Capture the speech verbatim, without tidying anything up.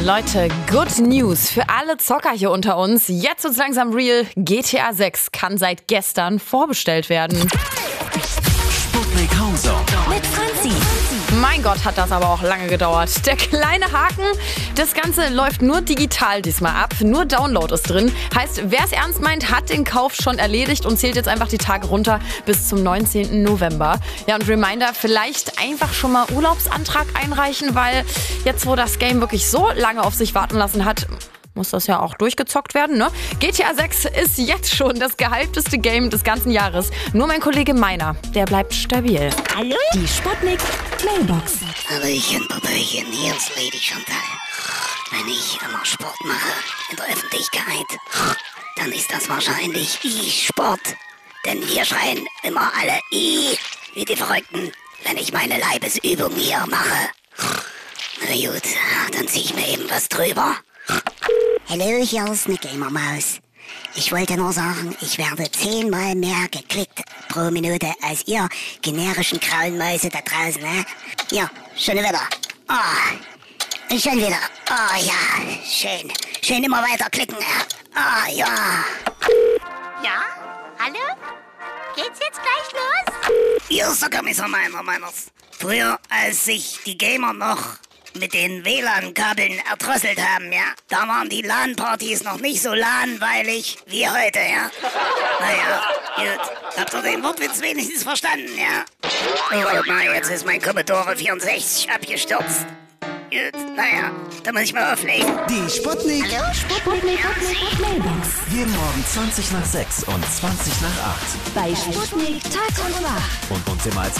Leute, good news für alle Zocker hier unter uns. Jetzt wird's langsam real. G T A sechs kann seit gestern vorbestellt werden. Sputnik Countdown mit Franzi. Mein Gott, hat das aber auch lange gedauert. Der kleine Haken, das Ganze läuft nur digital diesmal ab. Nur Download ist drin. Heißt, wer es ernst meint, hat den Kauf schon erledigt und zählt jetzt einfach die Tage runter bis zum neunzehnten November. Ja, und Reminder, vielleicht einfach schon mal Urlaubsantrag einreichen, weil jetzt, wo das Game wirklich so lange auf sich warten lassen hat, muss das ja auch durchgezockt werden, ne? G T A sechs ist jetzt schon das gehypteste Game des ganzen Jahres. Nur mein Kollege Meiner, der bleibt stabil. Hallo? Die Sputnik Mailbox. Hallöchen, Popöchen, hier ist Lady Chantal. Wenn ich immer Sport mache in der Öffentlichkeit, dann ist das wahrscheinlich E-Sport. Denn wir schreien immer alle I wie die Verrückten, wenn ich meine Leibesübung hier mache. Na gut, dann zieh ich mir eben was drüber. Hallo, hier ist eine Gamermaus. Ich wollte nur sagen, ich werde zehnmal mehr geklickt pro Minute als ihr generischen grauen Mäuse da draußen, ne? Ja, schon wieder. Oh, schon wieder. Oh ja, schön. Schön immer weiter klicken. Ah oh, ja. Ja? Hallo? Geht's jetzt gleich los? Hier ist der Kommissar Meiner Meiners. Früher, als sich die Gamer noch mit den W L A N-Kabeln erdrosselt haben, ja. Da waren die LAN-Partys noch nicht so LAN-weilig wie heute, ja. Naja, gut. Habt ihr den Wortwitz wenigstens verstanden, ja? Oh, warte mal, jetzt ist mein Commodore vierundsechzig abgestürzt. Gut, naja, da muss ich mal auflegen. Die Sputnik. Hallo, Sputnik Mailbox. Jeden Morgen zwanzig nach sechs und zwanzig nach acht. Bei Sputnik Tag und Nacht. Und uns immer als